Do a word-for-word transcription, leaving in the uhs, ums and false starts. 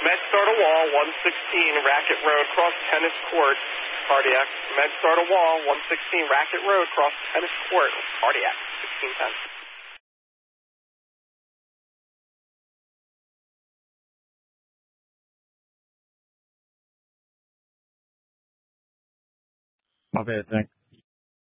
MedStar to Wall, one sixteen Racket Road, cross tennis court, cardiac. MedStar to Wall, one sixteen Racket Road, cross tennis court, cardiac, sixteen ten. My bad, thanks.